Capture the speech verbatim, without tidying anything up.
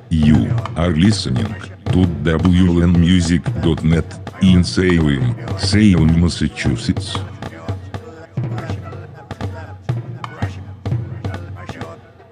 You are listening to W L N music dot net in Salem, Salem, Massachusetts.